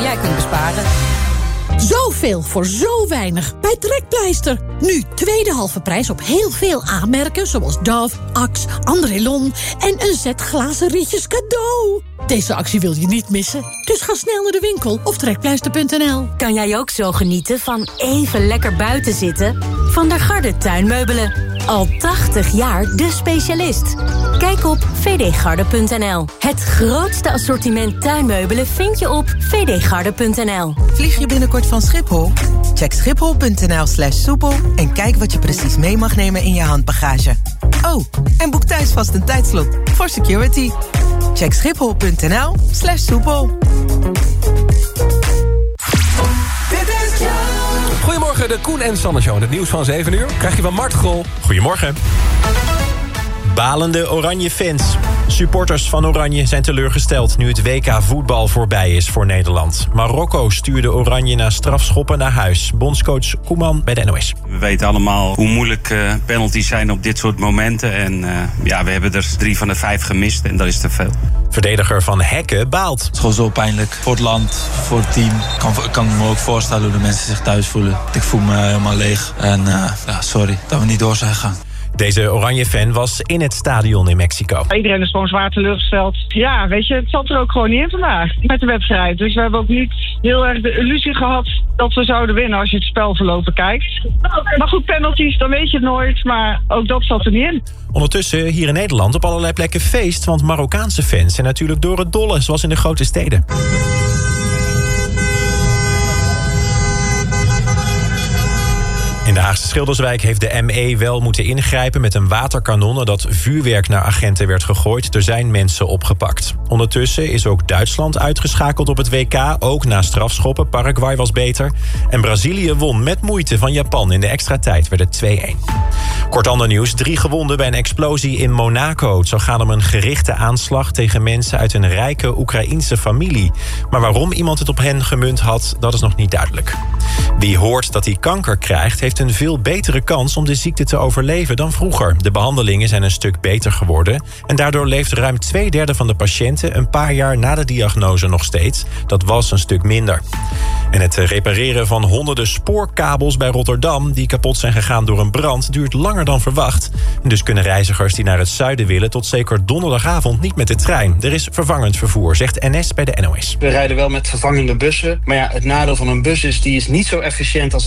jij kunt besparen. Zoveel voor zo weinig bij Trekpleister. Nu tweede halve prijs op heel veel aanmerken zoals Dove, Axe, Andrelon en een set glazen rietjes cadeau. Deze actie wil je niet missen, dus ga snel naar de winkel of trekpleister.nl. Kan jij ook zo genieten van even lekker buiten zitten? Van der Garde Tuinmeubelen. Al 80 jaar de specialist. Kijk op vdgarde.nl. Het grootste assortiment tuinmeubelen vind je op vdgarde.nl. Vlieg je binnenkort van Schiphol? Check schiphol.nl/soepel en kijk wat je precies mee mag nemen in je handbagage. Oh, en boek thuis vast een tijdslot voor security. Check schiphol.nl/soepel. Goedemorgen, de Koen en Sander Show. Het nieuws van 7 uur krijg je van Mart Grol. Goedemorgen. Balende Oranje-fans. Supporters van Oranje zijn teleurgesteld nu het WK voetbal voorbij is voor Nederland. Marokko stuurde Oranje na strafschoppen naar huis. Bondscoach Koeman bij de NOS. We weten allemaal hoe moeilijk penalties zijn op dit soort momenten. En we hebben er 3 van de 5 gemist en dat is te veel. Verdediger Van Hekken baalt. Het is gewoon zo pijnlijk voor het land, voor het team. Ik kan me ook voorstellen hoe de mensen zich thuis voelen. Ik voel me helemaal leeg en sorry dat we niet door zijn gegaan. Deze Oranje-fan was in het stadion in Mexico. Iedereen is gewoon zwaar teleurgesteld. Ja, weet je, het zat er ook gewoon niet in vandaag met de wedstrijd. Dus we hebben ook niet heel erg de illusie gehad dat we zouden winnen als je het spelverloop bekijkt. Maar goed, penalties, dan weet je het nooit. Maar ook dat zat er niet in. Ondertussen hier in Nederland op allerlei plekken feest. Want Marokkaanse fans zijn natuurlijk door het dolle, zoals in de grote steden. In de Haagse Schilderswijk heeft de ME wel moeten ingrijpen met een waterkanon nadat vuurwerk naar agenten werd gegooid. Er zijn mensen opgepakt. Ondertussen is ook Duitsland uitgeschakeld op het WK, ook na strafschoppen. Paraguay was beter. En Brazilië won met moeite van Japan. In de extra tijd werd het 2-1. Kort ander nieuws. 3 gewonden bij een explosie in Monaco. Het zou gaan om een gerichte aanslag tegen mensen uit een rijke Oekraïense familie. Maar waarom iemand het op hen gemunt had, dat is nog niet duidelijk. Wie hoort dat hij kanker krijgt, heeft een veel betere kans om de ziekte te overleven dan vroeger. De behandelingen zijn een stuk beter geworden en daardoor leeft ruim 2/3 van de patiënten een paar jaar na de diagnose nog steeds. Dat was een stuk minder. En het repareren van honderden spoorkabels bij Rotterdam die kapot zijn gegaan door een brand duurt langer dan verwacht. En dus kunnen reizigers die naar het zuiden willen tot zeker donderdagavond niet met de trein. Er is vervangend vervoer, zegt NS bij de NOS. We rijden wel met vervangende bussen, maar ja, het nadeel van een bus is die is niet zo efficiënt als